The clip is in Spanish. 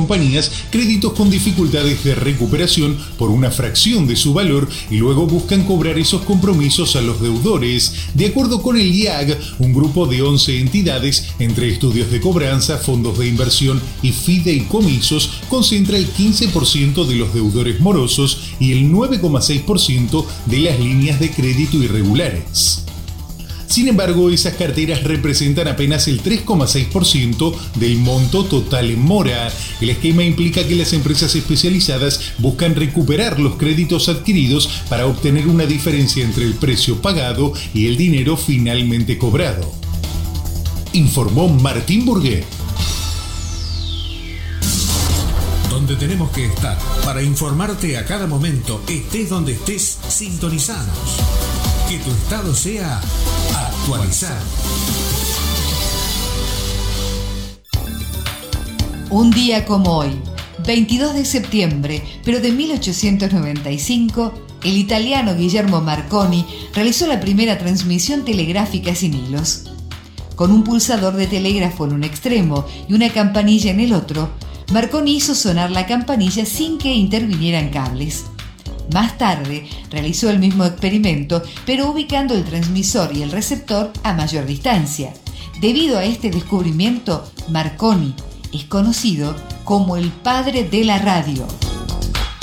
compañías créditos con dificultades de recuperación por una fracción de su valor y luego buscan cobrar esos compromisos a los deudores. De acuerdo con el IAG, un grupo de 11 entidades, entre estudios de cobranza, fondos de inversión y fideicomisos, concentra el 15% de los deudores morosos y el 9,6% de las líneas de crédito irregulares. Sin embargo, esas carteras representan apenas el 3,6% del monto total en mora. El esquema implica que las empresas especializadas buscan recuperar los créditos adquiridos para obtener una diferencia entre el precio pagado y el dinero finalmente cobrado. Informó Martín Burguet. Donde tenemos que estar para informarte a cada momento, estés donde estés, sintonizanos. Que tu estado sea actualizado. Un día como hoy, 22 de septiembre, pero de 1895, el italiano Guillermo Marconi realizó la primera transmisión telegráfica sin hilos. Con un pulsador de telégrafo en un extremo y una campanilla en el otro, Marconi hizo sonar la campanilla sin que intervinieran cables. Más tarde realizó el mismo experimento, pero ubicando el transmisor y el receptor a mayor distancia. Debido a este descubrimiento, Marconi es conocido como el padre de la radio.